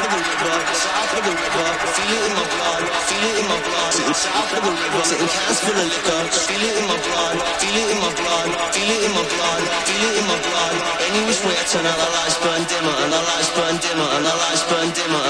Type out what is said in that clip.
of the river, south of the river. Feel it in my blood, feel it in my blood. Sitting south of the river, sitting cans full of liquor. Feel it in my blood, feel it in my blood, feel it in my blood, feel it in my blood. Any which way I turn out, the lights burn dimmer, and the lights burn dimmer, and the lights burn dimmer.